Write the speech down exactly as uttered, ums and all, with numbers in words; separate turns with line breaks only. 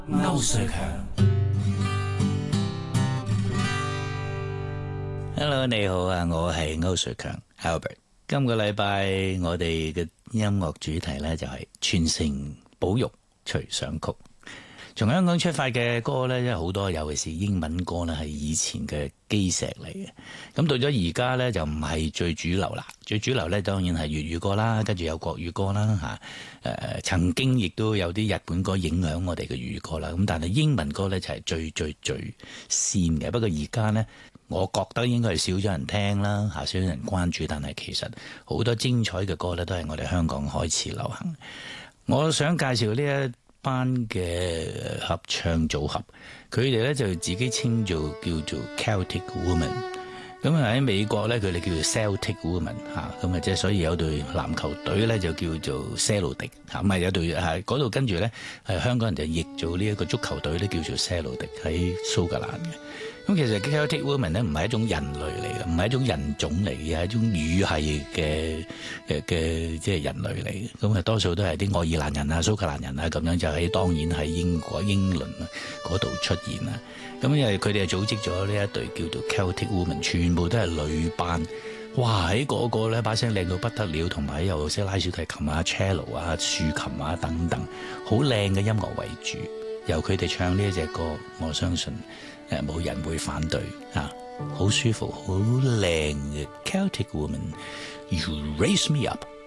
歐瑞強，Hello， 你好啊，我係歐瑞強 Albert。今個禮拜我哋嘅音樂主題呢，就係傳承保育隨想曲。從香港出發嘅歌呢，因為好多，尤其是英文歌呢，係以前嘅基石嚟嘅。咁到咗而家呢，就唔係最主流啦。最主流呢，當然係粵語歌啦，跟住有國語歌啦嚇。誒、呃、曾經亦都有啲日本歌影響我哋嘅粵語歌啦。咁但係英文歌呢，就係最最最先嘅。不過而家呢，我覺得應該係少咗人聽啦，嚇，少咗人關注。但係其實好多精彩嘅歌呢，都係我哋香港開始流行。我想介紹呢一班嘅合唱組合，佢哋咧就自己稱做叫做 Celtic Woman， 咁啊喺美國咧佢哋叫做 Celtic Woman 嚇，咁啊即係所以有隊籃球隊咧就叫做些路迪嚇，唔係有隊係嗰度跟住咧係香港人就譯做呢一個足球隊咧叫做些路迪喺蘇格蘭嘅。咁其實 Celtic Woman 咧唔係一種人類嚟嘅，唔係一種人種嚟嘅，係一種語系嘅嘅嘅即係人類嚟嘅。咁啊多數都係啲愛爾蘭人啊、蘇格蘭人啊咁樣，就喺當然喺英國、英倫啊嗰度出現啦。咁因為佢哋係組織咗呢一隊叫做 Celtic Woman， 全部都係女班。哇！喺個個咧把聲靚到不得了，同埋又識拉小提琴啊、cello 啊、豎琴啊等等，好靚嘅音樂為主。由佢哋唱呢一隻歌，我相信誒冇人會反對啊！好舒服、好靚嘅 Celtic Woman，You Raise Me Up。